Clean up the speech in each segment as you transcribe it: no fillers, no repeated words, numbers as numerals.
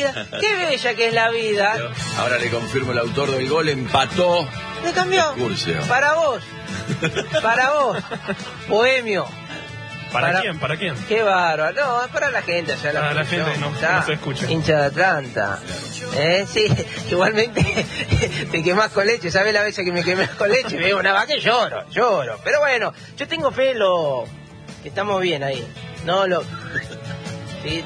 vida, qué bella que es la vida. Ahora le confirmo, el autor del gol empató. Me cambió. Excursio. Para vos. Bohemio. ¿Para quién? ¿Para quién? Qué bárbaro. No, es para la gente allá. Para la gente no se escucha. Hincha de Atlanta. Sí, igualmente te quemás con leche. ¿Sabes la vez que me quemé con leche? Me digo una vaca y lloro. Pero bueno, yo tengo fe en que estamos bien ahí. Sí,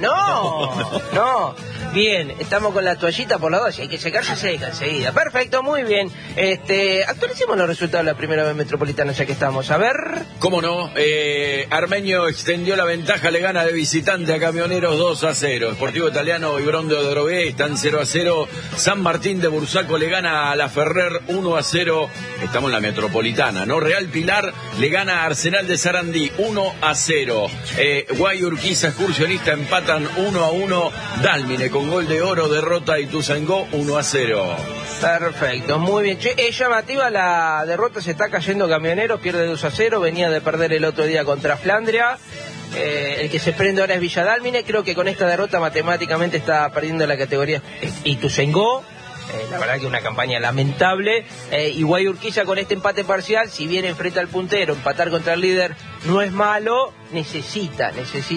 no. Bien, estamos con la toallita por la dos, hay que secarse, seca enseguida. Perfecto, muy bien. Actualicemos los resultados de la primera vez metropolitana, ya que estamos. A ver. ¿Cómo no? Armenio extendió la ventaja, le gana de visitante a Camioneros 2-0. Sportivo Italiano y Brondo de Drogué están 0-0. San Martín de Bursaco le gana a la Ferrer 1-0. Estamos en la metropolitana, ¿no? Real Pilar le gana a Arsenal de Sarandí 1-0. Guay Urquiza, excursionista, empatan 1-1. Dálmine con gol de Oro derrota a Ituzaingó 1-0. Perfecto, muy bien. Es llamativa la derrota, se está cayendo Camioneros, pierde 2-0, venía de perder el otro día contra Flandria. El que se prende ahora es Villadálmine, creo que con esta derrota matemáticamente está perdiendo la categoría Ituzaingó. La verdad que una campaña lamentable. Y Guay Urquiza con este empate parcial, si bien enfrenta al puntero, empatar contra el líder no es malo, necesita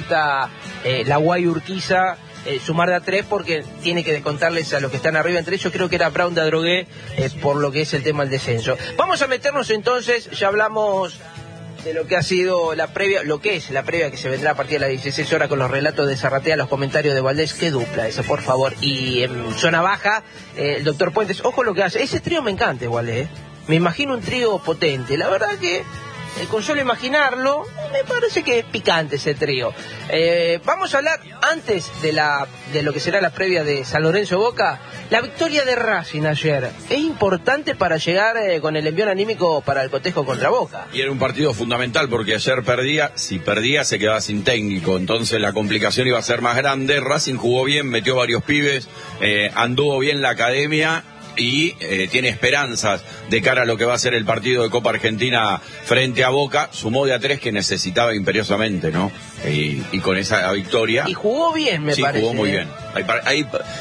la Guay Urquiza sumar de a 3 porque tiene que descontarles a los que están arriba. Entre ellos creo que era Brown de Adrogué, por lo que es el tema del descenso. Vamos a meternos entonces, ya hablamos de lo que ha sido la previa, lo que es la previa que se vendrá a partir de las 16 horas con los relatos de Zarratea, los comentarios de Valdés. Qué dupla esa, por favor. Y en zona baja, el doctor Puentes, ojo lo que hace. Ese trío me encanta igual, me imagino un trío potente. La verdad que con solo imaginarlo, me parece que es picante ese trío. Vamos a hablar antes de lo que será la previa de San Lorenzo Boca. La victoria de Racing ayer es importante para llegar con el envión anímico para el cotejo contra Boca. Y era un partido fundamental porque ayer si perdía se quedaba sin técnico, entonces la complicación iba a ser más grande. Racing jugó bien, metió varios pibes, anduvo bien la academia y tiene esperanzas de cara a lo que va a ser el partido de Copa Argentina frente a Boca. Sumó de a 3 que necesitaba imperiosamente, ¿no? Y con esa victoria... Y jugó bien, me parece. Sí, jugó muy bien. Hay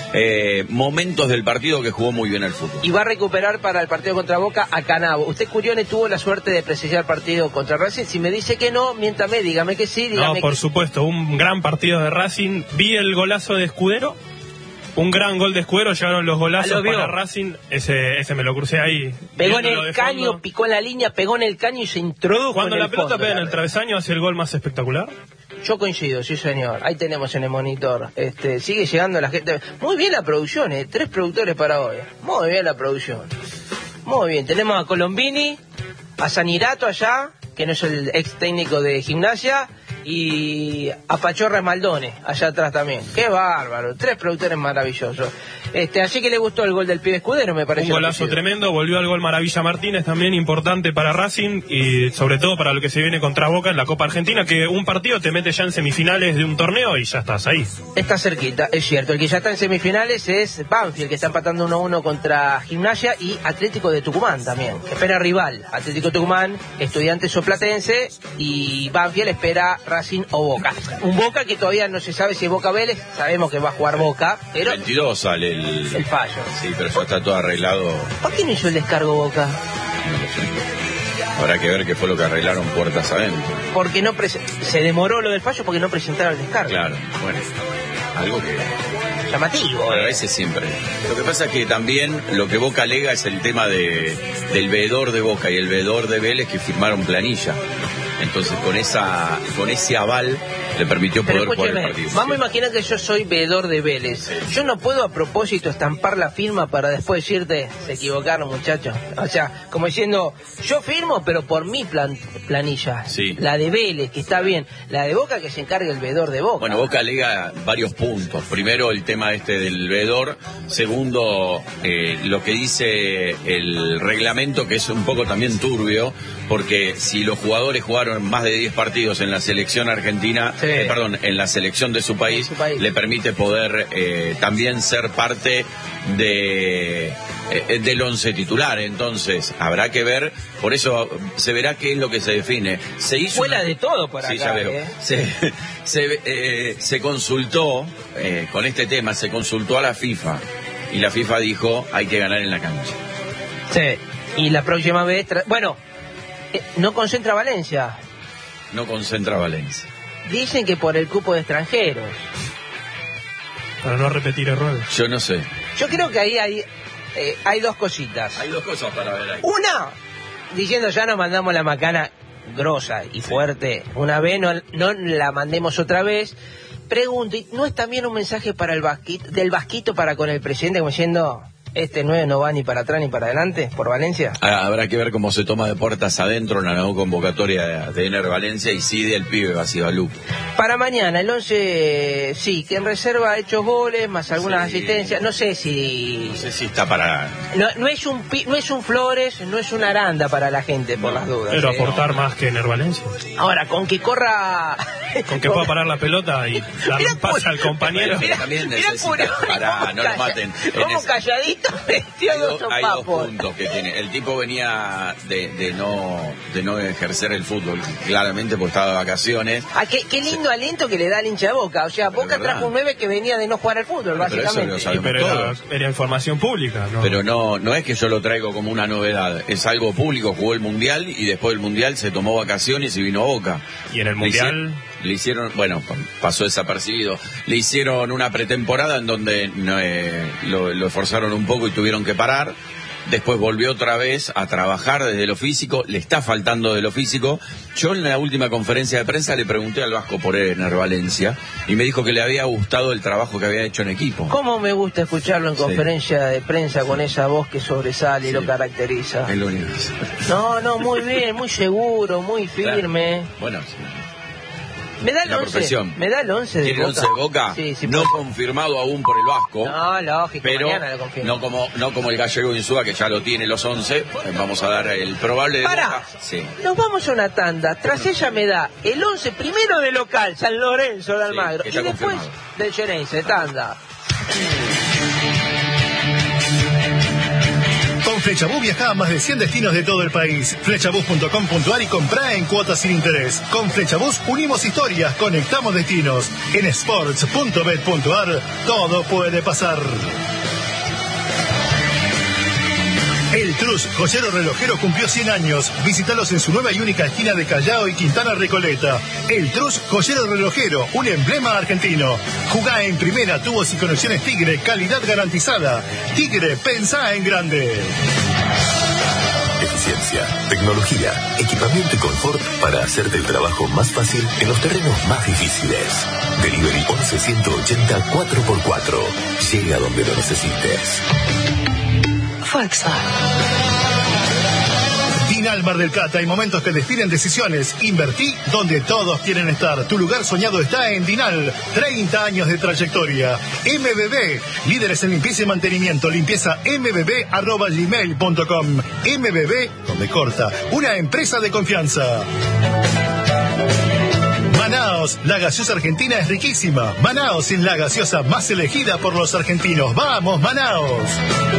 momentos del partido que jugó muy bien el fútbol. Y va a recuperar para el partido contra Boca a Canavo. Usted, Curione, tuvo la suerte de presenciar el partido contra Racing. Si me dice que no, miéntame, dígame que sí. No, por supuesto, un gran partido de Racing. Vi el golazo de Escudero. Un gran gol de Escudero, llegaron los golazos para Racing, ese me lo crucé ahí. Pegó en el caño, picó en la línea, pegó en el caño y se introdujo. Cuando en la el pelota fondo, pega en el travesaño, hace el gol más espectacular. Yo coincido, sí señor. Ahí tenemos en el monitor. Sigue llegando la gente. Muy bien la producción, 3 productores para hoy. Muy bien la producción. Muy bien, tenemos a Colombini, a Sanirato allá, que no es el ex técnico de Gimnasia, y a Pachorra Maldone, allá atrás también. ¡Qué bárbaro! 3 productores maravillosos. Así que le gustó el gol del pibe Escudero, me parece. Un golazo tremendo, volvió al gol Maravilla Martínez, también importante para Racing y sobre todo para lo que se viene contra Boca en la Copa Argentina, que un partido te mete ya en semifinales de un torneo y ya estás ahí. Está cerquita, es cierto. El que ya está en semifinales es Banfield, que está empatando 1-1 contra Gimnasia, y Atlético de Tucumán también. Espera rival, Atlético Tucumán, Estudiantes Soplatense, y Banfield espera Racing o Boca. Un Boca que todavía no se sabe si es Boca Vélez, sabemos que va a jugar Boca, pero... 22 sale el fallo. Sí, pero ya está todo arreglado. ¿Por qué no hizo el descargo Boca? No lo sé. Habrá que ver qué fue lo que arreglaron puertas adentro. Porque no se demoró lo del fallo porque no presentaron el descargo. Claro, bueno, algo que... llamativo. A veces siempre. Lo que pasa es que también lo que Boca alega es el tema del veedor de Boca y el veedor de Vélez, que firmaron planilla. Entonces con ese aval le permitió poder jugar el partido. Vamos a imaginar que yo soy veedor de Vélez. Yo no puedo a propósito estampar la firma para después decirte, se equivocaron muchachos. O sea, como diciendo, yo firmo pero por mi planilla. Sí. La de Vélez, que está bien. La de Boca, que se encargue el veedor de Boca. Bueno, Boca alega varios puntos. Primero, el tema del veedor. Segundo, lo que dice el reglamento, que es un poco también turbio, porque si los jugadores jugaron más de 10 partidos en la selección argentina, Sí. En la selección de su país, le permite poder también ser parte del once titular. Entonces habrá que ver, por eso se verá qué es lo que se define. Se hizo Fuera de todo por acá. Sí, ya veo. Se consultó con este tema, se consultó a la FIFA y la FIFA dijo hay que ganar en la cancha. Sí, y la próxima vez... no concentra Valencia. No concentra Valencia. Dicen que por el cupo de extranjeros. Para no repetir errores. Yo no sé. Yo creo que ahí hay dos cositas. Hay dos cosas para ver ahí. Una, diciendo ya nos mandamos la macana grosa y fuerte. Una vez, no la mandemos otra vez. Pregunto, ¿y no es también un mensaje para del Vasquito para con el presidente, como diciendo... Este 9 no va ni para atrás ni para adelante por Valencia? Habrá que ver cómo se toma de puertas adentro la nueva convocatoria de Ener Valencia y sí del pibe Basibalú. Para mañana, el 11, sí, que en reserva ha hecho goles, más algunas asistencias. No sé si está para... No es un Flores, no es una Aranda para la gente, por las dudas. Pero aportar más que Ener Valencia. Ahora, con que corra... Con que pueda parar la pelota y darle un pase al compañero. Mira, para no lo maten. Como calladito, hay dos puntos que tiene. El tipo venía de no ejercer el fútbol, claramente, porque estaba de vacaciones. Qué lindo aliento que le da al hincha de Boca. O sea, Boca trajo un 9 que venía de no jugar al fútbol, básicamente. Pero era información pública, ¿no? Pero no es que yo lo traigo como una novedad. Es algo público. Jugó el Mundial y después del Mundial se tomó vacaciones y vino a Boca. Y en el Mundial... Le hicieron, bueno, pasó desapercibido. Le hicieron una pretemporada en donde lo esforzaron un poco y tuvieron que parar. Después volvió otra vez a trabajar desde lo físico. Le está faltando de lo físico. Yo en la última conferencia de prensa le pregunté al Vasco por Ener Valencia y me dijo que le había gustado el trabajo que había hecho en equipo. ¿Cómo me gusta escucharlo en conferencia de prensa con esa voz que sobresale y lo caracteriza? Es lo único. No, muy bien, muy seguro, muy firme. Claro. Bueno, sí. Me da el 11. Me da el 11 de Boca. ¿Tiene 11 de Boca? Sí, no confirmado aún por el Vasco. No, lógico, pero mañana lo confirmo. no como el gallego Insúa, que ya lo tiene los 11. Vamos a dar el probable de Boca. Sí. Nos vamos a una tanda. Tras ella me da el 11 primero de local, San Lorenzo de Almagro. Y después confirmado. Del Xeneize, tanda. Con Flechabús viaja a más de 100 destinos de todo el país. Flechabús.com.ar y comprá en cuotas sin interés. Con Flechabús unimos historias, conectamos destinos. En sports.bet.ar todo puede pasar. El Trus, joyero relojero, cumplió 100 años. Visítalos en su nueva y única esquina de Callao y Quintana Recoleta. El Trus, joyero relojero, un emblema argentino. Jugá en primera, tubos y conexiones Tigre, calidad garantizada. Tigre, pensá en grande. Eficiencia, tecnología, equipamiento y confort para hacerte el trabajo más fácil en los terrenos más difíciles. Delivery 11-180 4x4. Llega donde lo necesites. Volkswagen. Dinal Mar del Plata, hay momentos que definen decisiones. Invertí donde todos quieren estar. Tu lugar soñado está en Dinal. 30 años de trayectoria. MBB, líderes en limpieza y mantenimiento. Limpieza mbb@gmail.com. MBB, donde corta. Una empresa de confianza. Manaos, la gaseosa argentina es riquísima. Manaos es la gaseosa más elegida por los argentinos. ¡Vamos, Manaos!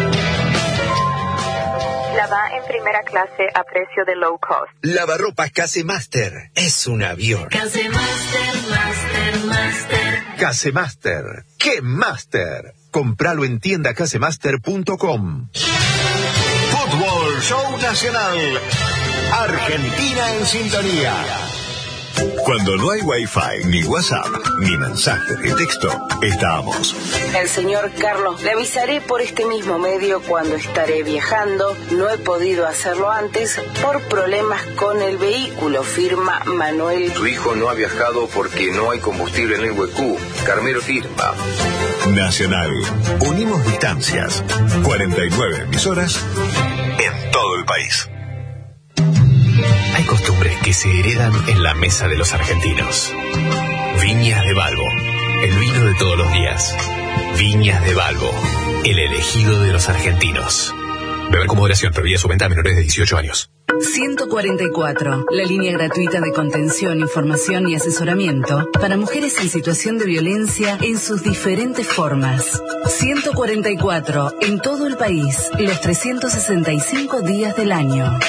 Lava en primera clase a precio de low cost. Lavarropas Casemaster. Es un avión. Casemaster, Master. Casemaster. ¡Qué Master! Compralo en tiendacasemaster.com. Fútbol Show Nacional. Argentina en sintonía. Cuando no hay Wi-Fi, ni WhatsApp, ni mensaje de texto, estamos. El señor Carlos, le avisaré por este mismo medio cuando estaré viajando. No he podido hacerlo antes por problemas con el vehículo, firma Manuel. Tu hijo no ha viajado porque no hay combustible en el Huecú. Carmelo firma. Nacional. Unimos distancias. 49 emisoras en todo el país. Hay costumbres que se heredan en la mesa de los argentinos. Viñas de Balbo, el vino de todos los días. Viñas de Balbo, el elegido de los argentinos. Beber con moderación, prohibida su venta a menores de 18 años. 144, la línea gratuita de contención, información y asesoramiento para mujeres en situación de violencia en sus diferentes formas. 144, en todo el país, los 365 días del año.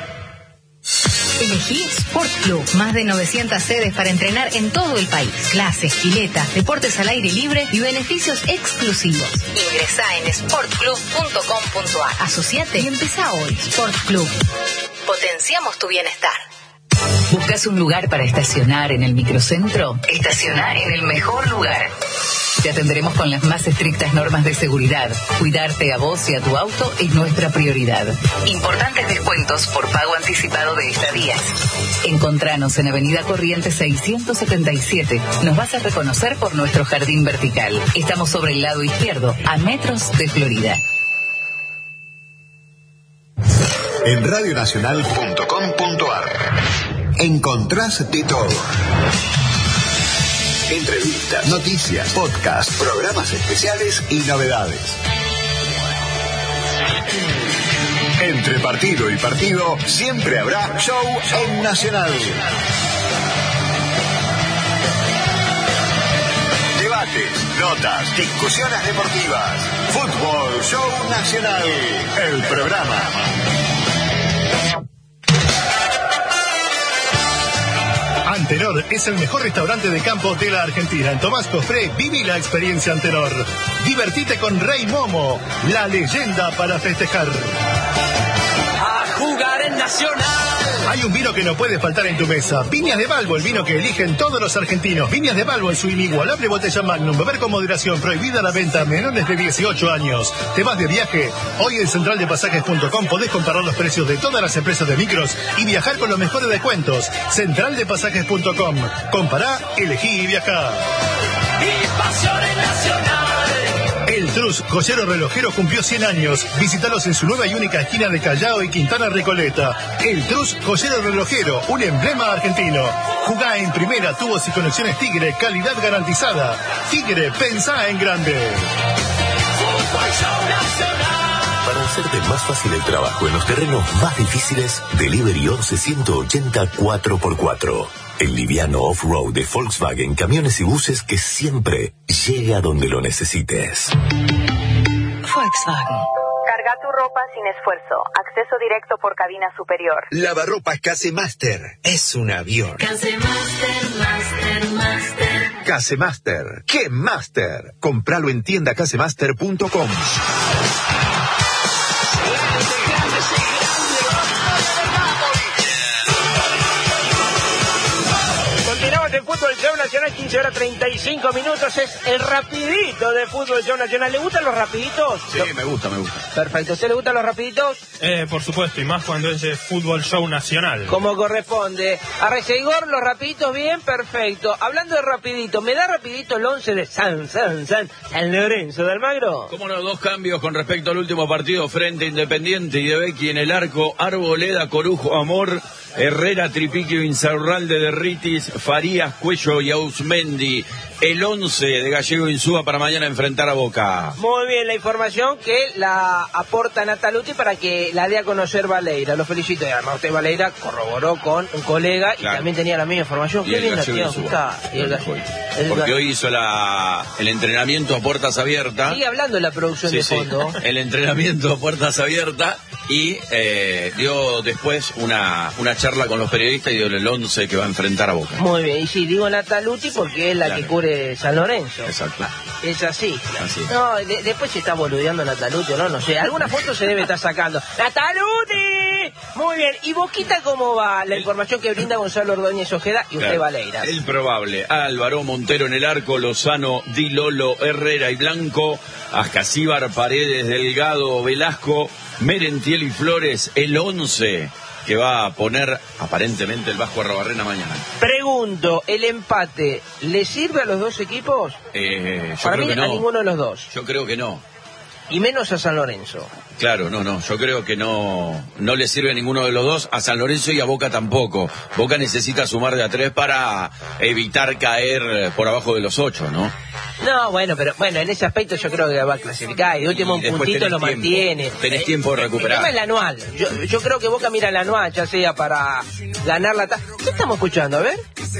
Elegí Sport Club. Más de 900 sedes para entrenar en todo el país. Clases, pileta, deportes al aire libre y beneficios exclusivos. Ingresá en sportclub.com.ar. Asociate y empezá hoy. Sport Club. Potenciamos tu bienestar. ¿Buscas un lugar para estacionar en el microcentro? Estacionar en el mejor lugar. Te atenderemos con las más estrictas normas de seguridad. Cuidarte a vos y a tu auto es nuestra prioridad. Importantes descuentos por pago anticipado de estadías. Encontranos en Avenida Corrientes 677. Nos vas a reconocer por nuestro jardín vertical. Estamos sobre el lado izquierdo, a metros de Florida. En radionacional.com.ar encontrás de todo. Entrevistas, noticias, podcasts, programas especiales y novedades. Entre partido y partido siempre habrá show en Nacional. Debates, notas, discusiones deportivas. Fútbol Show Nacional, el programa. Antenor es el mejor restaurante de campo de la Argentina. En Tomás Cofré, viví la experiencia Antenor. Divertite con Rey Momo, la leyenda para festejar. A jugar en Nacional. Hay un vino que no puede faltar en tu mesa. Viñas de Balbo, el vino que eligen todos los argentinos. Viñas de Balbo en su inigualable botella Magnum. Beber con moderación. Prohibida la venta a menores de 18 años. ¿Te vas de viaje? Hoy en centraldepasajes.com podés comparar los precios de todas las empresas de micros y viajar con los mejores descuentos. Centraldepasajes.com. Compará, elegí y viajá. Y pasión en Nacional. El Trus, joyero relojero, cumplió 100 años. Visítalos en su nueva y única esquina de Callao y Quintana Recoleta. El Trus, joyero relojero, un emblema argentino. Jugá en primera, tubos y conexiones Tigre, calidad garantizada. Tigre, pensá en grande. Para hacerte más fácil el trabajo en los terrenos más difíciles, Delivery 11-180 4x4. El liviano off-road de Volkswagen, camiones y buses que siempre llega donde lo necesites. Volkswagen. Carga tu ropa sin esfuerzo. Acceso directo por cabina superior. Lavarropas Casemaster. Es un avión. Casemaster. Casemaster. ¡Qué Master! Compralo en tiendacasemaster.com. Continuamos en Fútbol Show Nacional, 15 horas 35 minutos. Es el rapidito de Fútbol Show Nacional. ¿Le gustan los rapiditos? Sí, me gusta. Perfecto. ¿Usted le gustan los rapiditos? Por supuesto, y más cuando es de Fútbol Show Nacional. Como corresponde. Arreceigor, los rapiditos bien, perfecto. Hablando de rapidito, ¿me da rapidito el 11 de San Lorenzo de Almagro? Cómo no, 2 cambios con respecto al último partido frente a Independiente y de Becchi en el arco. Arboleda, Corujo, Amor, Herrera, Tripiquio, Insaurralde, Derritis, Farías, Cuello y Ausmendi. El 11 de Gallego Insúa para mañana enfrentar a Boca. Muy bien, la información que la aporta Nataluti para que la dé a conocer Valeira. Lo felicito. Y además usted, Valeira, corroboró con un colega y también tenía la misma información. Qué bien, Porque hoy hizo el entrenamiento a puertas abiertas. Sigue hablando de la producción de fondo. El entrenamiento a puertas abiertas y dio después una charla con los periodistas y dio el 11 que va a enfrentar a Boca. Muy bien, y sí, digo Nataluti porque es la que cubre San Lorenzo. Exacto. Es así. No, después se está boludeando Nataluti, no sé. Alguna foto se debe estar sacando. ¡Nataluti! Muy bien. ¿Y Boquita cómo va? La información que brinda Gonzalo Ordóñez Ojeda y usted, Valeira. El probable. Álvaro Montero en el arco, Lozano, Di Lolo, Herrera y Blanco, Ascasíbar, Paredes, Delgado, Velasco, Merentiel y Flores. El 11 que va a poner aparentemente el Vasco Arrobarrena mañana. Pregunto, ¿el empate le sirve a los dos equipos? Para mí, creo que no. A ninguno de los dos. Yo creo que no. Y menos a San Lorenzo. Claro, no, yo creo que no le sirve a ninguno de los dos, a San Lorenzo y a Boca tampoco. Boca necesita sumar de a 3 para evitar caer por abajo de los 8, ¿no? No, bueno, pero bueno, en ese aspecto yo creo que va a clasificar y de último un puntito lo mantiene. Tenés tiempo de recuperar. El tema es el anual. Yo creo que Boca mira el anual, ya sea para ganar la ¿Qué estamos escuchando? A ver.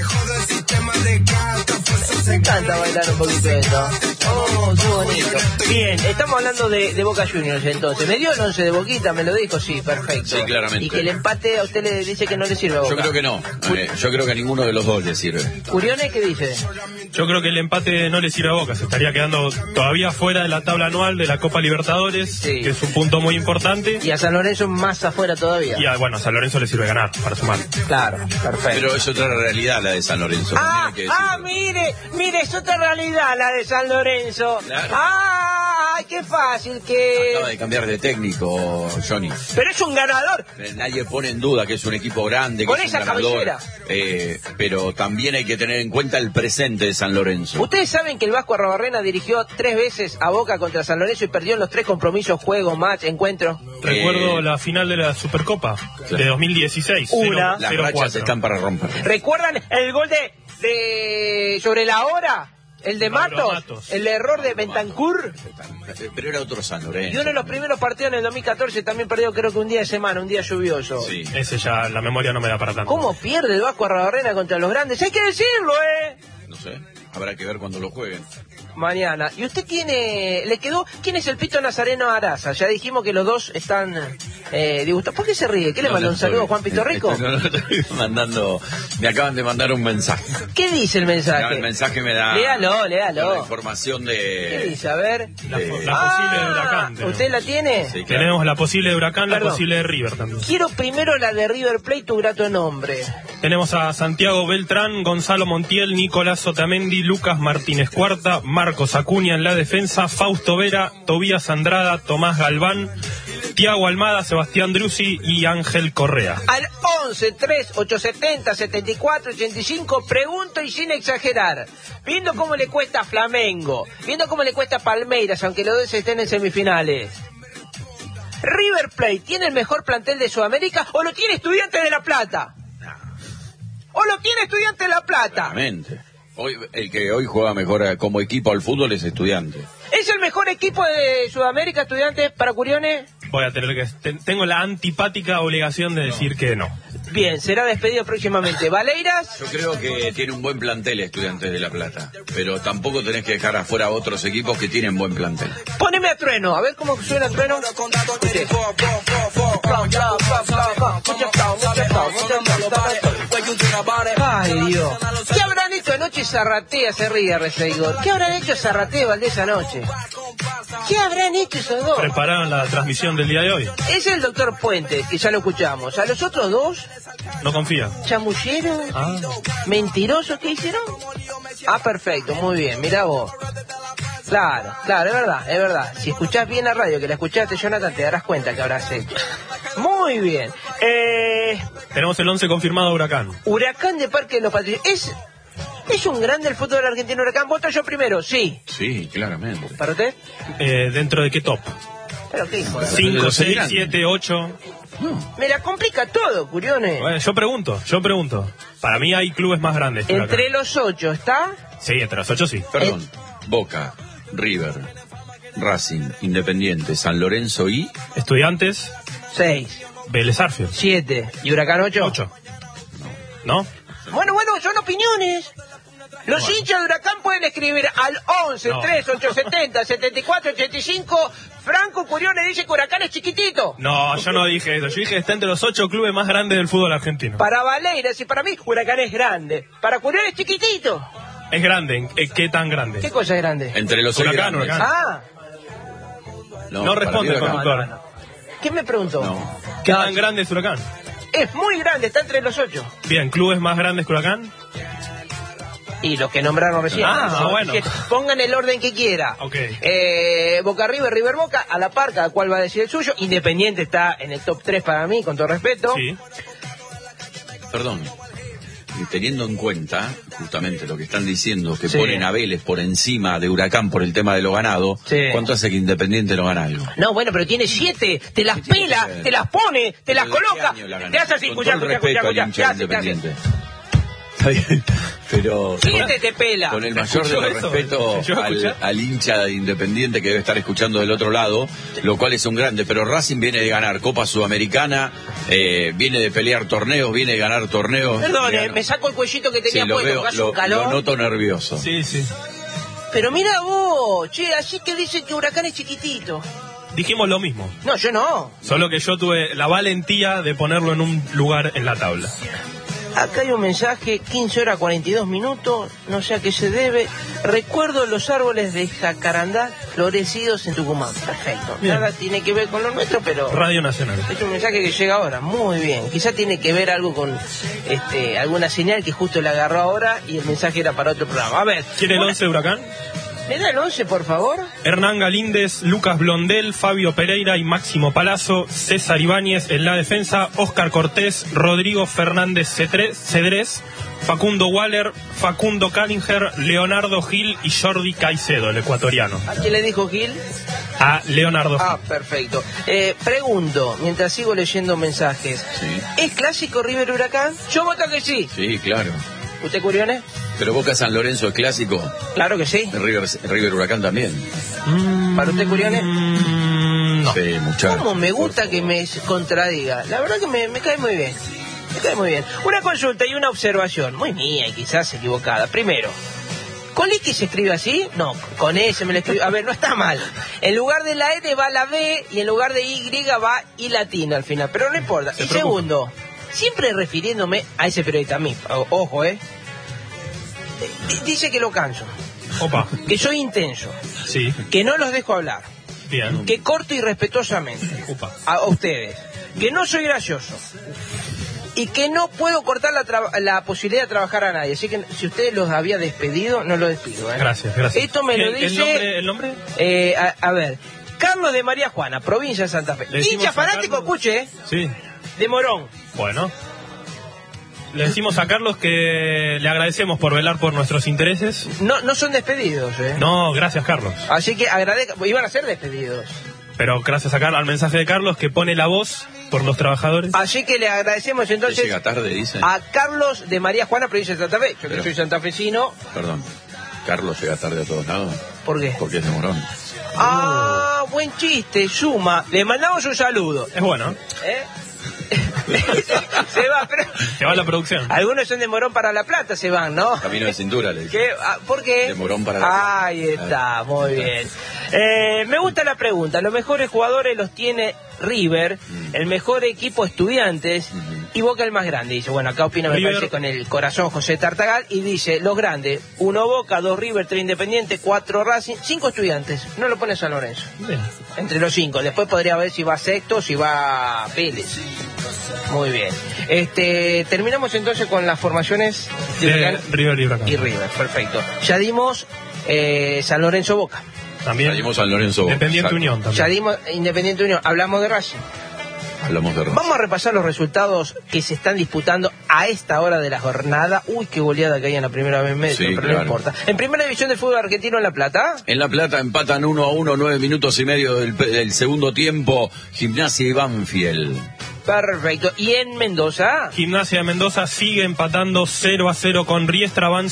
Me encanta bailar un poquito de esto. Oh, qué bonito. Bien, estamos hablando de Boca Juniors entonces. ¿Me dio el 11 de Boquita? ¿Me lo dijo? Sí, perfecto. Sí, claramente. Y que el empate a usted le dice que no le sirve a Boca. Yo creo que no. Yo creo que a ninguno de los dos le sirve. ¿Curione qué dice? Yo creo que el empate no le sirve a Boca. Se estaría quedando todavía fuera de la tabla anual de la Copa Libertadores, sí, que es un punto muy importante. Y a San Lorenzo más afuera todavía. Y a San Lorenzo le sirve ganar para sumar. Claro, perfecto. Pero es otra realidad la de San Lorenzo. Mire, es otra realidad la de San Lorenzo. Claro. Qué fácil que... Acaba de cambiar de técnico, Johnny. Pero es un ganador. Nadie pone en duda que es un equipo grande, que con es esa un ganador. Cabellera. Pero también hay que tener en cuenta el presente de San Lorenzo. Ustedes saben que el Vasco Arrobarrena dirigió 3 veces a Boca contra San Lorenzo y perdió en los 3 compromisos, juegos, match, encuentros. Recuerdo la final de la Supercopa de 2016. Las rachas están para romper. ¿Recuerdan el gol de sobre la hora? El de Matos, el error de Bentancur. Pero era otro San Lorenzo. Y uno de los primeros partidos en el 2014 también perdió, creo que un día de semana, un día lluvioso. Sí, ese ya la memoria no me da para tanto. ¿Cómo pierde el Vasco Arrobarrena contra los grandes? Hay que decirlo, No sé, habrá que ver cuando lo jueguen. Mañana. ¿Y usted quién es el Pito Nazareno Araza? Ya dijimos que los dos están disgustados. ¿Por qué se ríe? ¿Qué le mandó un saludo a Juan Pito Rico? Me acaban de mandar un mensaje. ¿Qué dice el mensaje? No, el mensaje me da... Léalo. La información de... ¿Qué dice? A ver. La posible de Huracán. ¿Usted la tiene? Sí, claro. Tenemos la posible de Huracán, la posible de River también. Quiero primero la de River Plate, tu grato nombre. Tenemos a Santiago Beltrán, Gonzalo Montiel, Nicolás Otamendi, Lucas Martínez Cuarta, Marcos Acuña en la defensa, Fausto Vera, Tobías Andrada, Tomás Galván, Tiago Almada, Sebastián Druzzi y Ángel Correa. Al 11-3-870-74-85 pregunto y sin exagerar. Viendo cómo le cuesta a Flamengo, viendo cómo le cuesta a Palmeiras, aunque los dos estén en semifinales. ¿River Plate tiene el mejor plantel de Sudamérica o lo tiene Estudiantes de La Plata? ¿O lo tiene Estudiantes de La Plata? Claramente. El que hoy juega mejor como equipo al fútbol es Estudiantes. ¿Es el mejor equipo de Sudamérica, Estudiantes, para Curione? Voy a tener que... Tengo la antipática obligación de decir que no. Bien, será despedido próximamente. ¿Valeiras? Yo creo que tiene un buen plantel Estudiantes de La Plata, pero tampoco tenés que dejar afuera a otros equipos que tienen buen plantel. Poneme a Trueno, a ver cómo suena Trueno. Ay, Dios. ¿Qué habrán hecho anoche Zarratea? Se ríe Reseigor. ¿Qué habrán hecho Zarratea y Valdés anoche? ¿Qué habrán hecho esos dos? Prepararon la transmisión del día de hoy. Es el doctor Puente, que ya lo escuchamos. ¿A los otros dos? No confía. ¿Chamulleros? ¿Mentirosos? ¿Qué hicieron? Perfecto, muy bien, mirá vos. Claro, es verdad. Si escuchás bien la radio, que la escuchaste, Jonathan, te darás cuenta que habrás hecho. Muy bien. Tenemos el 11 confirmado de Huracán. Huracán de Parque de los Patricios. ¿Es un grande el fútbol argentino Huracán? ¿Voto yo primero? Sí. Sí, claramente. ¿Para usted? ¿Dentro de qué top? ¿Pero qué hijo? 5, 6, 7, 8... Me la complica todo, Curione. Bueno, yo pregunto. Para mí hay clubes más grandes. ¿Entre los 8 está? Sí, entre los 8 sí. Perdón. Boca, River, Racing, Independiente, San Lorenzo y... Estudiantes. 6. Vélez Sarsfield. 7. ¿Y Huracán 8? 8. ¿No? Bueno, son opiniones. Los hinchas de Huracán pueden escribir al 11-3-870-74-85. Franco Curione dice que Huracán es chiquitito. No, yo no dije eso. Yo dije que está entre los 8 clubes más grandes del fútbol argentino. Para Valeiras y para mí, Huracán es grande. Para Curione es chiquitito. Es grande. ¿Qué tan grande? ¿Qué cosa es grande? Entre los 6 Huracán. No responde el conductor. No. ¿Qué me preguntó? No. ¿Qué tan grande es Huracán? Es muy grande, está entre los 8. Bien, ¿clubes más grandes que Huracán? Y los que nombraron recién. Bueno. Que pongan el orden que quiera. Okay. Boca River, River Boca, a la par, cada cual va a decir el suyo. Independiente está en el top 3 para mí, con todo respeto. Sí. Perdón. Teniendo en cuenta justamente lo que están diciendo, que ponen a Vélez por encima de Huracán por el tema de lo ganado, ¿cuánto hace que Independiente no gana algo? No, bueno, pero tiene 7, te las pela, te las pone, te las coloca, te hace así, escuchá. está bien, pero ¿Quién te pela? con el mayor de los respetos al hincha de Independiente que debe estar escuchando del otro lado, lo cual es un grande, pero Racing viene de ganar Copa Sudamericana, viene de pelear torneos, viene de ganar torneos. Perdón, me saco el cuellito que tenía puesto, porque hace un calor. Lo noto nervioso. Sí. Pero mira vos, che, así que dicen que Huracán es chiquitito. Dijimos lo mismo. No, yo no. Solo que yo tuve la valentía de ponerlo en un lugar en la tabla. Acá hay un mensaje, 15 horas 42 minutos, no sé a qué se debe. Recuerdo los árboles de jacarandá florecidos en Tucumán. Perfecto. Bien. Nada tiene que ver con lo nuestro, pero... Radio Nacional. Es un mensaje que llega ahora, muy bien. Quizá tiene que ver algo con alguna señal que justo le agarró ahora y el mensaje era para otro programa. A ver. ¿Quiere el 11 de Huracán? ¿Me da el 11, por favor? Hernán Galíndez, Lucas Blondel, Fabio Pereira y Máximo Palazzo, César Ibáñez en la defensa, Óscar Cortés, Rodrigo Fernández Cedrés, Facundo Waller, Facundo Callinger, Leonardo Gil y Jordi Caicedo, el ecuatoriano. ¿A quién le dijo Gil? A Leonardo Gil. Ah, perfecto. Pregunto, mientras sigo leyendo mensajes, Sí. ¿es clásico River Huracán? Yo voto que sí. Sí, claro. ¿Usted, Curiones? Pero Boca San Lorenzo es clásico. Claro que sí. River Huracán también. ¿Para usted, Curiones? No. Sí, muchacho. ¿Cómo me gusta que me contradiga? La verdad que me cae muy bien. Me cae muy bien. Una consulta y una observación, muy mía y quizás equivocada. Primero, ¿con X se escribe así? No, con S me lo escribe. A ver, no está mal. En lugar de la N va la B y en lugar de Y va I latina al final, pero no importa. Y segundo, siempre refiriéndome a ese periodista, a mí, ojo, dice que lo canso. Opa. Que soy intenso. Sí. Que no los dejo hablar. Bien. Que corto irrespetuosamente. Opa. A ustedes. Que no soy gracioso. Y que no puedo cortar la posibilidad de trabajar a nadie. Así que si ustedes los había despedido, no los despido. Gracias. Esto me lo dice... ¿El nombre? A ver. Carlos de María Juana, provincia de Santa Fe. Hincha fanático, escuche, Sí. de Morón. Bueno. Le decimos a Carlos que le agradecemos por velar por nuestros intereses. No son despedidos, No, gracias, Carlos. Así que iban a ser despedidos. Pero gracias a Carlos, al mensaje de Carlos que pone la voz por los trabajadores. Así que le agradecemos entonces Llega tarde, dice. a Carlos de María Juana, provincia de Santa Fe. Yo que soy santafesino. Perdón. Carlos llega tarde a todos lados. ¿Por qué? Porque es de Morón. Ah, buen chiste, suma. Le mandamos un saludo. Es bueno. Se va, pero... Se va la producción. Algunos son de Morón para La Plata, se van, ¿no? Camino de cintura, le dice. ¿Por qué? De Morón para La Plata. Ahí está, muy bien. Me gusta la pregunta. Los mejores jugadores los tiene River, el mejor equipo Estudiantes y Boca el más grande. Dice, bueno, acá opina, me River. parece, con el corazón José Tartagal, y dice, los grandes, 1 Boca, 2 River, 3 Independiente, 4 Racing, 5 Estudiantes. No lo pone San Lorenzo. Bien. Entre los 5. Después podría ver si va Sexto, si va Vélez. Muy bien. Terminamos entonces con las formaciones de Huracán River y Huracán. y River. Perfecto. Ya dimos San Lorenzo Boca. También. Ya dimos San Lorenzo Boca. Independiente Exacto. Unión también. Ya dimos Independiente Unión. Hablamos de Racing. Hablamos de Racing. Vamos a repasar los resultados que se están disputando a esta hora de la jornada. Uy, qué goleada que hay en la primera vez medio, Sí, pero claro. no importa. En primera división del fútbol argentino en La Plata. En La Plata empatan 1-1, 9 minutos y medio del segundo tiempo. Gimnasia y Banfield. Perfecto. ¿Y en Mendoza? Gimnasia de Mendoza sigue empatando 0-0 con Riestra. Van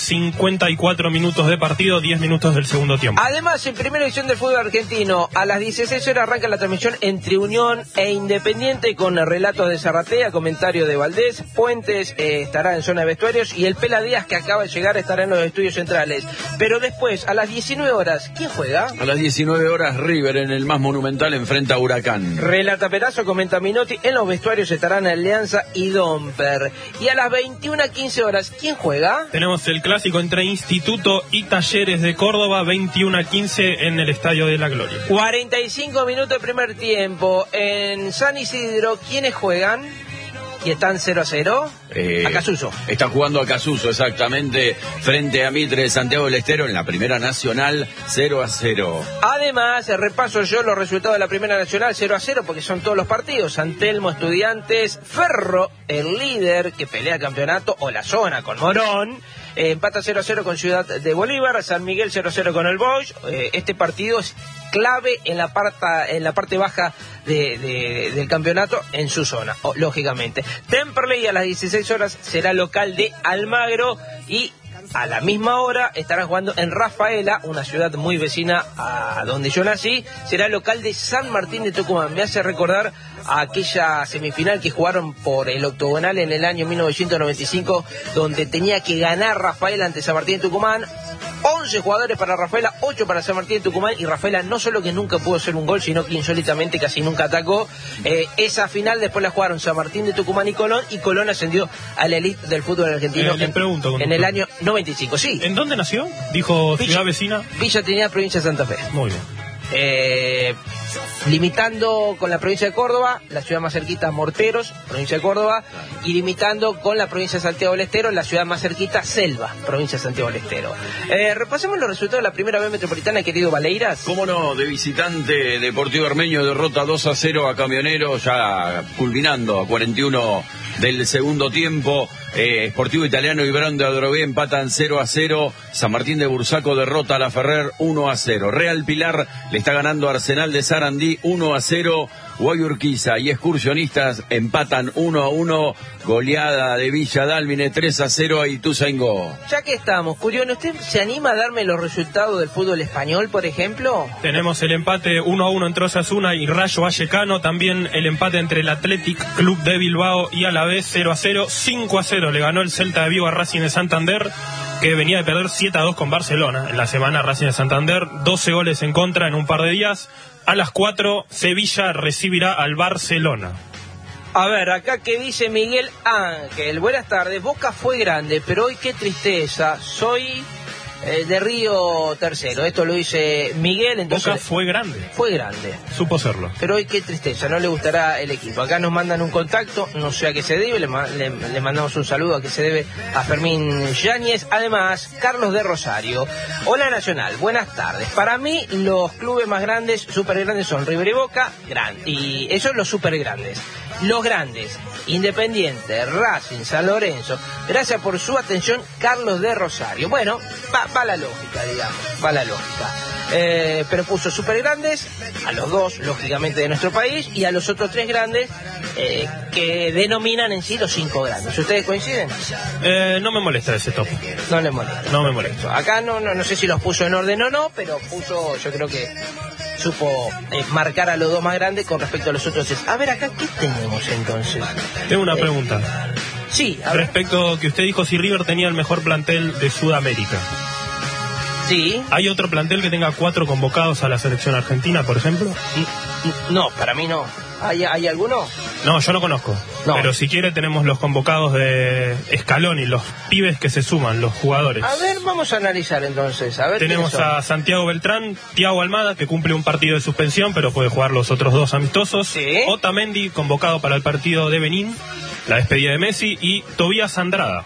54 minutos de partido, 10 minutos del segundo tiempo. Además, en primera división del fútbol argentino, a las 16 horas arranca la transmisión entre Unión e Independiente con relatos de Zarratea, comentario de Valdés. Puentes estará en zona de vestuarios y el Pela Díaz, que acaba de llegar, estará en los estudios centrales. Pero después, a las 19 horas, ¿quién juega? A las 19 horas River en el más monumental enfrenta a Huracán. Relata Perazo, comenta Minotti, en los vestuarios estarán Alianza y Domper. Y a las 21:15 horas, ¿quién juega? Tenemos el clásico entre Instituto y Talleres de Córdoba, 21-15 en el Estadio de la Gloria. 45 minutos de primer tiempo. En San Isidro, ¿quiénes juegan? Y están 0-0. Acasuso. Está jugando Acasuso, exactamente, frente a Mitre de Santiago del Estero en la Primera Nacional, 0-0. Además, repaso yo los resultados de la Primera Nacional, 0-0, porque son todos los partidos. San Telmo, Estudiantes, Ferro, el líder que pelea campeonato, o la zona con Morón. Empata 0-0 con Ciudad de Bolívar, San Miguel 0-0 con el Boys. Este partido es clave en la parte baja del campeonato en su zona, lógicamente. Temperley a las 16 horas será local de Almagro y a la misma hora estará jugando en Rafaela, una ciudad muy vecina a donde yo nací. Será local de San Martín de Tucumán. Me hace recordar a aquella semifinal que jugaron por el octogonal en el año 1995, donde tenía que ganar Rafaela ante San Martín de Tucumán. 11 jugadores para Rafaela, 8 para San Martín de Tucumán, y Rafaela no solo que nunca pudo hacer un gol, sino que insólitamente casi nunca atacó. Esa final después la jugaron San Martín de Tucumán y Colón ascendió a la elite del fútbol argentino en el año 95. Sí. ¿En dónde nació? Dijo Villa, ciudad vecina. Villa Trinidad, provincia de Santa Fe. Muy bien. Limitando con la provincia de Córdoba, la ciudad más cerquita, Morteros, provincia de Córdoba, y limitando con la provincia de Santiago del Estero, la ciudad más cerquita, Selva, provincia de Santiago del Estero. Repasemos los resultados de la primera B metropolitana, querido Valeiras. Cómo no, de visitante, Deportivo Armenio derrota 2-0 a Camioneros, ya culminando a 41 del segundo tiempo. Sportivo Italiano y Brown de Adrogué empatan 0-0. San Martín de Bursaco derrota a La Ferrer 1-0. Real Pilar le está ganando a Arsenal de Sarandí 1-0. Guayurquiza y Excursionistas empatan 1-1. Goleada de Villa Dálmine 3-0 a Ituzaingó. Ya que estamos, Curión, ¿usted se anima a darme los resultados del fútbol español, por ejemplo? Tenemos el empate 1-1 entre Osasuna y Rayo Vallecano. También el empate entre el Athletic Club de Bilbao y Alavés 0-0. 5-0 le ganó el Celta de Vigo a Racing de Santander, que venía de perder 7-2 con Barcelona. En la semana Racing de Santander, 12 goles en contra en un par de días. A las 4, Sevilla recibirá al Barcelona. A ver, acá que dice Miguel Ángel. Buenas tardes, Boca fue grande, pero hoy qué tristeza. Soy de Río Tercero. Esto lo dice Miguel. Entonces, Boca fue grande. Fue grande. Supo serlo. Pero hoy qué tristeza, no le gustará el equipo. Acá nos mandan un contacto, no sé a qué se debe, le mandamos un saludo a que se debe a Fermín Yáñez. Además, Carlos de Rosario. Hola Nacional, buenas tardes. Para mí, los clubes más grandes, súper grandes, son River y Boca, y esos son los súper grandes. Los grandes, Independiente, Racing, San Lorenzo. Gracias por su atención, Carlos de Rosario. Bueno, va la lógica, digamos, va la lógica. Pero puso súper grandes a los dos, lógicamente, de nuestro país, y a los otros tres grandes que denominan en sí los 5 grandes. ¿Ustedes coinciden? No me molesta ese top. No le molesta. No me molesta. Acá no sé si los puso en orden o no, pero puso, yo creo que supo marcar a los dos más grandes con respecto a los otros 6. A ver, acá, ¿qué tenemos entonces? Tengo una pregunta. Sí, respecto que usted dijo si River tenía el mejor plantel de Sudamérica. Sí. ¿Hay otro plantel que tenga 4 convocados a la selección argentina, por ejemplo? No, para mí no. ¿Hay alguno? No, yo no conozco. No. Pero si quiere tenemos los convocados de Scaloni, los pibes que se suman, los jugadores. A ver, vamos a analizar entonces. A ver, tenemos a Santiago Beltrán, Thiago Almada, que cumple un partido de suspensión, pero puede jugar los otros 2 amistosos. ¿Sí? Otamendi, convocado para el partido de Benín, la despedida de Messi, y Tobías Andrada,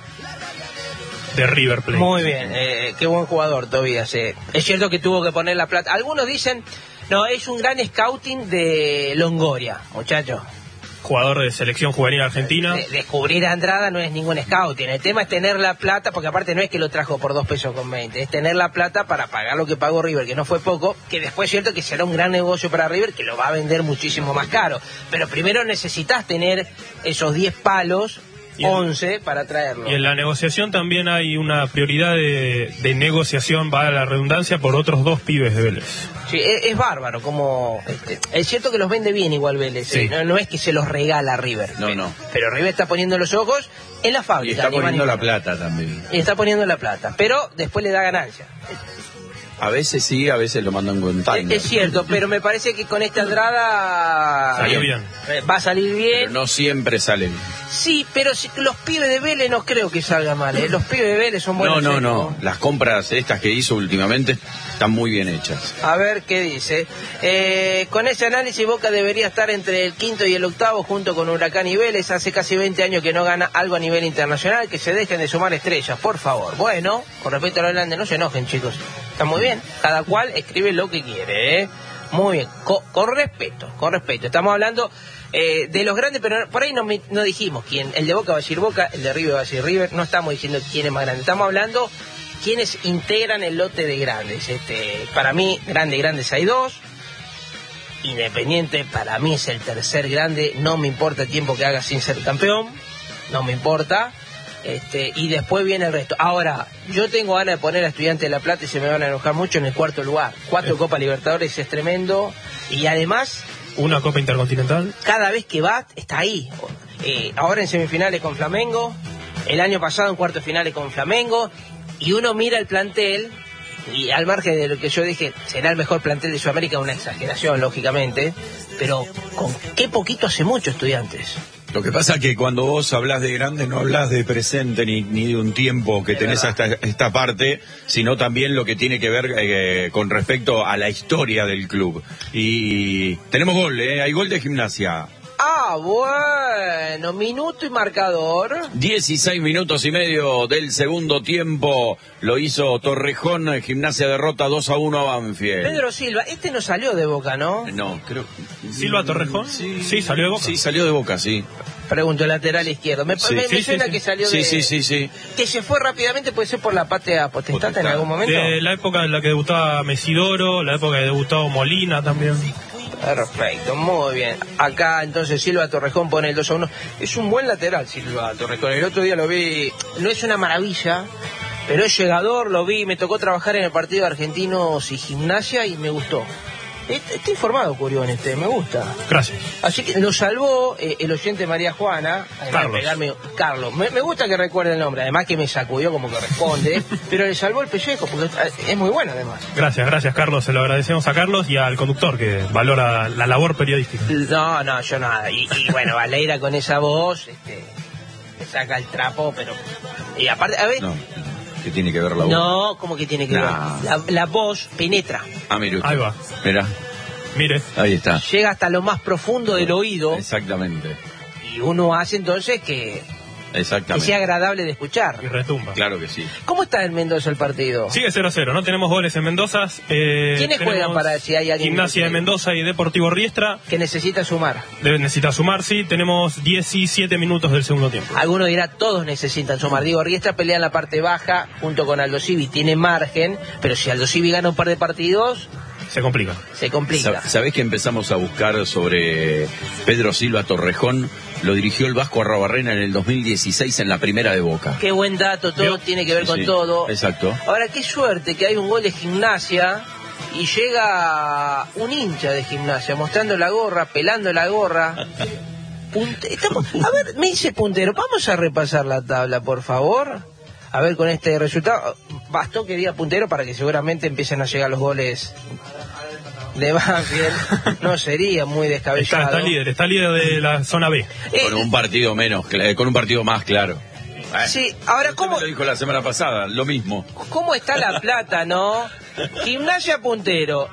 de River Plate. Muy bien, qué buen jugador Tobías. Es cierto que tuvo que poner la plata. Algunos dicen, no, es un gran scouting de Longoria, muchachos. Jugador de selección juvenil argentina. Descubrir a Andrada no es ningún scouting. El tema es tener la plata, porque aparte no es que lo trajo por 2 pesos con 20. Es tener la plata para pagar lo que pagó River, que no fue poco, que después es cierto que será un gran negocio para River, que lo va a vender muchísimo más caro. Pero primero necesitas tener esos 10 palos, 11 para traerlo. Y en la negociación también hay una prioridad de negociación, va a la redundancia, por otros 2 pibes de Vélez. Sí, es bárbaro, como es cierto que los vende bien igual Vélez, sí. No es que se los regala River. No. Pero River está poniendo los ojos en la fábrica. Y está poniendo la plata también. Y está poniendo la plata, pero después le da ganancia. A veces sí, a veces lo mandan con time. Es cierto, pero me parece que con esta Andrada salió bien. Va a salir bien. Pero no siempre sale bien. Sí, pero los pibes de Vélez no creo que salga mal, ¿eh? Los pibes de Vélez son buenos. No. Las compras estas que hizo últimamente están muy bien hechas. A ver qué dice. Con ese análisis, Boca debería estar entre el 5º y el 8º junto con Huracán y Vélez. Hace casi 20 años que no gana algo a nivel internacional. Que se dejen de sumar estrellas, por favor. Bueno, con respecto a lo grande, no se enojen, chicos. Está muy bien. Cada cual escribe lo que quiere, ¿eh? Muy bien. Con respeto. Estamos hablando de los grandes, pero por ahí no dijimos quién. El de Boca va a decir Boca, el de River va a decir River. No estamos diciendo quién es más grande. Estamos hablando quiénes integran el lote de grandes. Para mí, grandes hay 2. Independiente para mí es el tercer grande, no me importa el tiempo que haga sin ser campeón, no me importa. Y después viene el resto. Ahora, yo tengo ganas de poner a Estudiantes de La Plata y se me van a enojar mucho en el cuarto lugar. 4 Copa Libertadores es tremendo. Y además, una Copa Intercontinental. Cada vez que va, está ahí. Ahora en semifinales con Flamengo, el año pasado en cuartos finales con Flamengo. Y uno mira el plantel, y al margen de lo que yo dije, será el mejor plantel de Sudamérica, una exageración, lógicamente. Pero con qué poquito hace mucho Estudiantes. Lo que pasa es que cuando vos hablás de grande no hablás de presente ni de un tiempo que tenés hasta esta parte, sino también lo que tiene que ver con respecto a la historia del club. Y tenemos gol, hay gol de Gimnasia. Bueno, minuto y marcador. 16 minutos y medio del segundo tiempo lo hizo Torrejón. Gimnasia derrota 2-1 a Banfield. Pedro Silva, no salió de Boca, ¿no? No, creo. ¿Silva Torrejón? Sí, salió de Boca. Sí, salió de Boca, sí. Pregunto, el lateral izquierdo. Me suena que salió de... Sí. Que se fue rápidamente, puede ser por la patria potestad en algún momento. De la época en la que debutaba Mesidoro, la época que debutaba Molina también. Perfecto, muy bien. Acá entonces Silva Torrejón pone el 2-1. Es un buen lateral Silva Torrejón. El otro día lo vi, no es una maravilla, pero es llegador, lo vi, me tocó trabajar en el partido de Argentinos y Gimnasia y me gustó. Estoy informado, Curión, me gusta. Gracias. Así que lo salvó el oyente María Juana. Carlos. Me gusta que recuerde el nombre, además que me sacudió como corresponde, pero le salvó el pellejo, porque es muy bueno además. Gracias, Carlos. Se lo agradecemos a Carlos y al conductor que valora la labor periodística. No, yo nada. Y bueno, Valera con esa voz, me saca el trapo, pero... Y aparte, a ver... No. ¿Qué tiene que ver la voz? No, ¿cómo que tiene que ver? La voz penetra. Mire usted. Ahí va. Mire. Ahí está. Llega hasta lo más profundo del oído. Exactamente. Y uno hace entonces que sea agradable de escuchar. Y retumba. Claro que sí. ¿Cómo está en Mendoza el partido? Sigue 0-0, no tenemos goles en Mendoza. ¿Quiénes juegan para si hay alguien? Gimnasia de Mendoza y Deportivo Riestra. Que necesita sumar. Necesita sumar, sí. Tenemos 17 minutos del segundo tiempo. Alguno dirá, todos necesitan sumar. Digo, Riestra pelea en la parte baja junto con Aldo Civi. Tiene margen, pero si Aldo Civi gana un par de partidos... Se complica. ¿Sabés que empezamos a buscar sobre Pedro Silva Torrejón? Lo dirigió el Vasco Arrobarrena en el 2016 en la primera de Boca. Qué buen dato, todo tiene que ver con todo. Exacto. Ahora, qué suerte que hay un gol de Gimnasia y llega un hincha de Gimnasia mostrando la gorra, pelando la gorra. A ver, me dice puntero, vamos a repasar la tabla, por favor. A ver, con este resultado, bastó que diga puntero para que seguramente empiecen a llegar los goles de Banfield. No sería muy descabellado. Está líder de la zona B. Con un partido con un partido más, claro. Sí, ahora ¿cómo? Lo dijo la semana pasada, lo mismo. ¿Cómo está La Plata, no? Gimnasia puntero.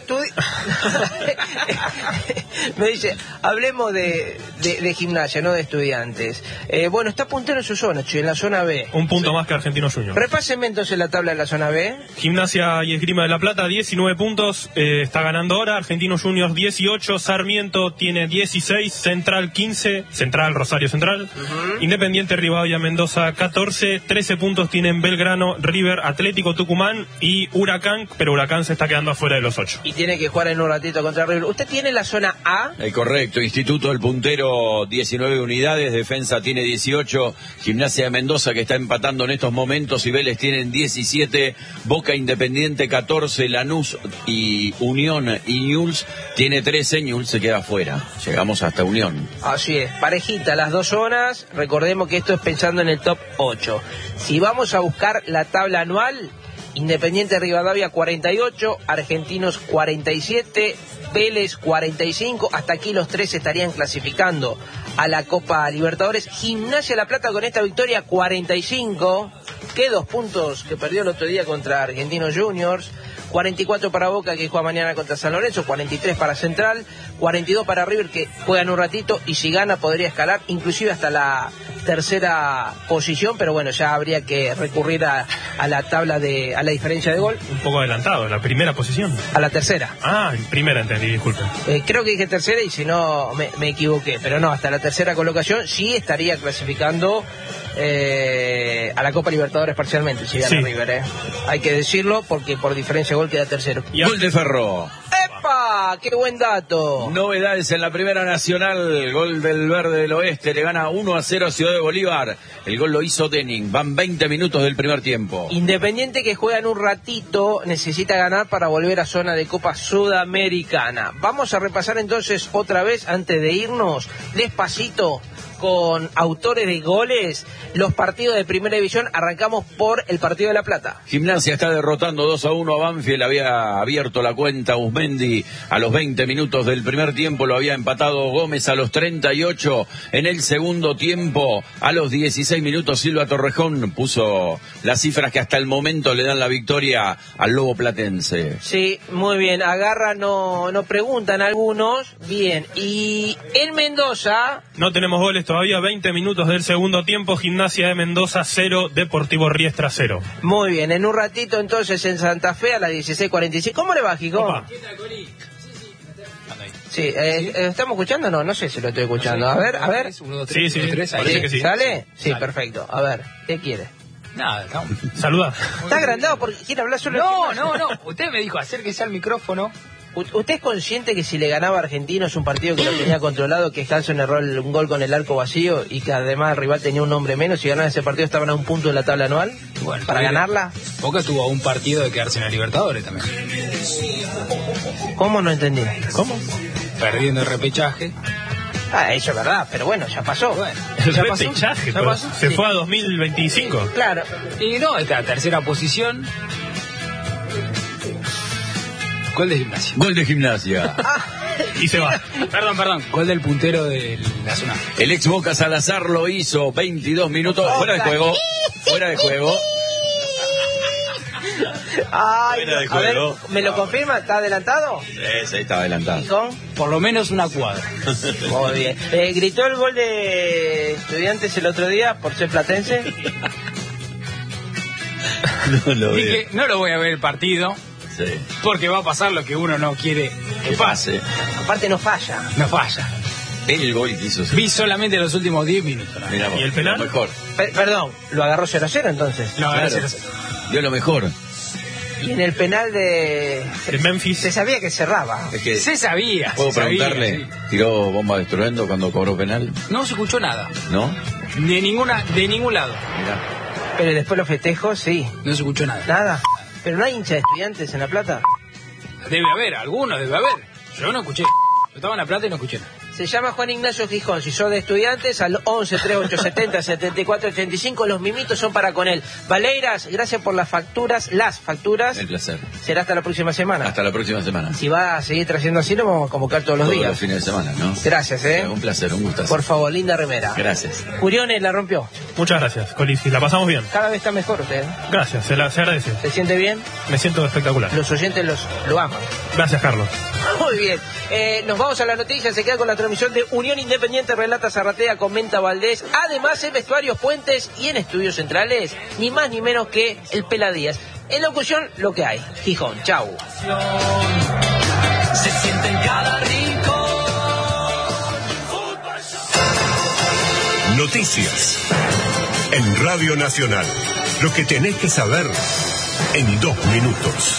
Me dice, hablemos de Gimnasia, no de Estudiantes. Bueno, está puntero en su zona, en la zona B. Un punto más que Argentinos Juniors. Repásenme entonces la tabla de la zona B. Gimnasia y Esgrima de La Plata, 19 puntos. Está ganando ahora. Argentinos Juniors, 18. Sarmiento tiene 16. Central, 15. Rosario Central. Independiente Rivadavia Mendoza, 14. 13 puntos tienen Belgrano, River, Atlético Tucumán y Huracán, pero Huracán se está quedando afuera de los 8. Y tiene que jugar en un ratito contra River. ¿Usted tiene la zona A? Correcto. Instituto del Puntero, 19 unidades. Defensa tiene 18. Gimnasia de Mendoza, que está empatando en estos momentos, y Vélez tienen 17. Boca Independiente, 14. Lanús y Unión y Newell's tiene 13. Newell's se queda afuera. Llegamos hasta Unión. Así es. Parejita las dos zonas. Recordemos que esto es pensando en el top 8. Si vamos a buscar la tabla anual, Independiente Rivadavia 48, Argentinos 47, Vélez 45, hasta aquí los tres estarían clasificando a la Copa Libertadores. Gimnasia La Plata con esta victoria 45, que 2 puntos que perdió el otro día contra Argentinos Juniors. 44 para Boca, que juega mañana contra San Lorenzo, 43 para Central, 42 para River, que juega en un ratito, y si gana podría escalar inclusive hasta la tercera posición, pero bueno, ya habría que recurrir a la tabla a la diferencia de gol. Un poco adelantado, la primera posición. A la tercera. Primera entendí, disculpe. Creo que dije tercera y si no me equivoqué, pero no, hasta la tercera colocación sí estaría clasificando a la Copa Libertadores parcialmente, si gana River, hay que decirlo, porque por diferencia de gol queda tercero. Gol de Ferro. ¡Apa! ¡Qué buen dato! Novedades en la Primera Nacional. Gol del Verde del Oeste. Le gana 1-0 a Ciudad de Bolívar. El gol lo hizo Denning. Van 20 minutos del primer tiempo. Independiente, que juega en un ratito, necesita ganar para volver a zona de Copa Sudamericana. Vamos a repasar entonces otra vez, antes de irnos, despacito, con autores de goles, los partidos de Primera División. Arrancamos por el partido de La Plata. Gimnasia está derrotando 2-1 a Banfield. Había abierto la cuenta Usmendi a los 20 minutos del primer tiempo. Lo había empatado Gómez a los 38. En el segundo tiempo, a los 16 minutos, Silva Torrejón puso las cifras que hasta el momento le dan la victoria al Lobo Platense. Sí, muy bien. Agarra, no preguntan algunos. Bien. Y en Mendoza... No tenemos goles todavía, 20 minutos del segundo tiempo. Gimnasia de Mendoza 0, Deportivo Riestra 0. Muy bien, en un ratito entonces en Santa Fe a las 16:45. ¿Cómo le va, Gijón? Sí, ¿estamos escuchando? No sé si lo estoy escuchando. A ver. 1, 2, 3, Sí, 1, 2, 3, parece que sí. ¿Sale? Sí, Sale. perfecto. A ver, ¿qué quiere? Nada, no. Saluda. Está agrandado porque quiere hablar solo. No. Usted me dijo, acérquese al micrófono. ¿Usted es consciente que si le ganaba a Argentinos un partido que lo tenía controlado, que Hanson erró un gol con el arco vacío y que además el rival tenía un hombre menos y ganaba ese partido, estaban a un punto de la tabla anual? Bueno, ¿Para ganarla? Boca estuvo a un partido de quedarse en la Libertadores también. ¿Cómo? No entendí. ¿Cómo? Perdiendo el repechaje. Eso es verdad, pero bueno, ya pasó. Bueno, El ya pasó. repechaje, ¿Ya pues, pasó? se Sí. fue a 2025. Claro. Y no, esta tercera posición. Gol de Gimnasia. Gol de Gimnasia. Y se va. Perdón. Gol del puntero del Nacional. El ex Boca Salazar lo hizo. 22 minutos. Fuera de juego. Ay, Fuera de a ver, juego. ¿me lo confirma? ¿Está adelantado? Ese estaba adelantado. Gijón. Por lo menos una cuadra. Muy bien. ¿Gritó el gol de Estudiantes el otro día por ser platense? No lo veo. Dije, no lo voy a ver el partido. Sí. Porque va a pasar lo que uno no quiere que pase. Aparte no falla. No falla. El gol que hizo. Vi solamente los últimos 10 minutos. ¿No? Mirá vos, ¿Y el penal? Lo mejor. Perdón, ¿lo agarró 0-0 entonces? No, Claro. Dio lo mejor. Y en el penal de Memphis. se sabía que cerraba. Es que, Se sabía. ¿puedo se sabía, preguntarle? sí. ¿Tiró bomba de estruendo cuando cobró penal? No se escuchó nada. ¿No? De ningún lado. Mirá. Pero después los festejos, sí. No se escuchó nada. Nada. Pero no hay hincha de Estudiantes en La Plata. Debe haber, algunos debe haber. Yo no escuché. Yo estaba en La Plata y no escuché nada. Se llama Juan Ignacio Gijón. Si sos de Estudiantes, al 11 3870 7485. Los mimitos son para con él. Valeiras, gracias por las facturas. El placer. Será hasta la próxima semana. Hasta la próxima semana. Si va a seguir trayendo así, lo vamos a convocar todos los Todos días. los fines de semana, ¿no? Gracias, Un placer, un gusto. Por favor, linda remera. Gracias. Curiones la rompió. Muchas gracias, Colisi. La pasamos bien. Cada vez está mejor usted. Gracias, se agradece. ¿Se siente bien? Me siento espectacular. Los oyentes lo aman. Gracias, Carlos. Muy bien. Nos vamos a la noticia. Se queda con la transmisión de Unión Independiente, relata Zarratea, comenta Valdés. Además, en Vestuarios Puentes y en Estudios Centrales, ni más ni menos que el Pela Díaz. En locución, lo que hay. Gijón. Chau. Se siente en cada rincón. Noticias en Radio Nacional. Lo que tenés que saber en 2 minutos.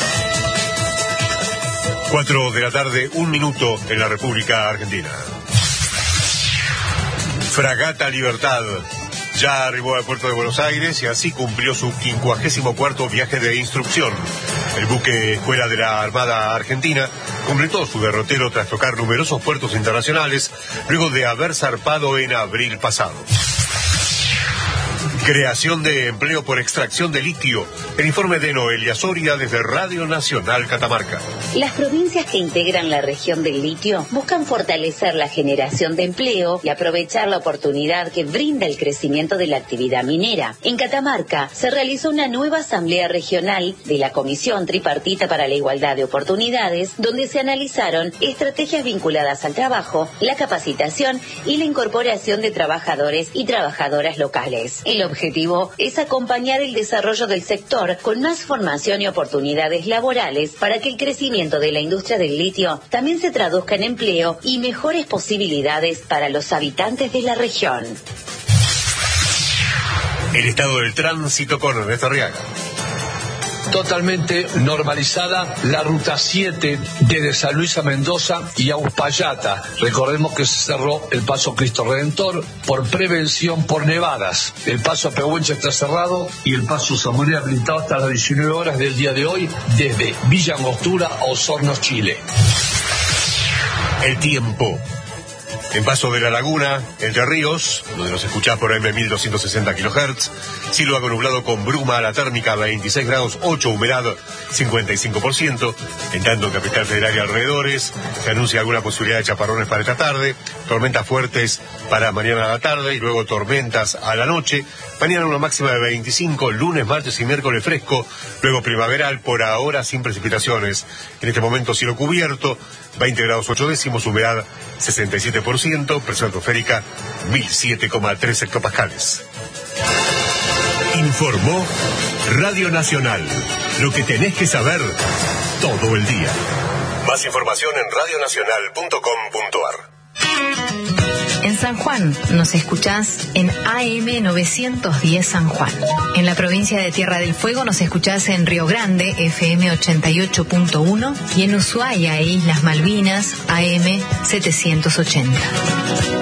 4 de la tarde, 1 minuto en la República Argentina. Fragata Libertad ya arribó al puerto de Buenos Aires y así cumplió su 54º viaje de instrucción. El buque Escuela de la Armada Argentina completó su derrotero tras tocar numerosos puertos internacionales luego de haber zarpado en abril pasado. Creación de empleo por extracción de litio. El informe de Noelia Soria desde Radio Nacional Catamarca. Las provincias que integran la región del litio buscan fortalecer la generación de empleo y aprovechar la oportunidad que brinda el crecimiento de la actividad minera. En Catamarca se realizó una nueva asamblea regional de la Comisión Tripartita para la Igualdad de Oportunidades, donde se analizaron estrategias vinculadas al trabajo, la capacitación y la incorporación de trabajadores y trabajadoras locales. El objetivo es acompañar el desarrollo del sector con más formación y oportunidades laborales para que el crecimiento de la industria del litio también se traduzca en empleo y mejores posibilidades para los habitantes de la región. El estado del tránsito con Ernesto Arriaga. totalmente normalizada la ruta 7 desde San Luis a Mendoza y a Uspallata. Recordemos que se cerró el paso Cristo Redentor por prevención por nevadas. El paso a Pehuenche está cerrado y el paso Zamoré habilitado hasta las 19 horas del día de hoy desde Villa Angostura a Osorno, Chile. El tiempo. En Paso de la Laguna, Entre Ríos, donde nos escuchás por M1260 kHz, cielo algo nublado con bruma, la térmica 26 grados 8, humedad 55%, en tanto en Capital Federal y alrededores, se anuncia alguna posibilidad de chaparrones para esta tarde, tormentas fuertes para mañana a la tarde y luego tormentas a la noche, mañana una máxima de 25, lunes, martes y miércoles fresco, luego primaveral, por ahora sin precipitaciones, en este momento cielo cubierto, 20 grados 8 décimos, humedad 67%, presión atmosférica 1007,3 hectopascales. Informó Radio Nacional. Lo que tenés que saber todo el día. Más información en radionacional.com.ar. En San Juan nos escuchás en AM 910 San Juan. En la provincia de Tierra del Fuego nos escuchás en Río Grande, FM 88.1, y en Ushuaia e Islas Malvinas, AM 780.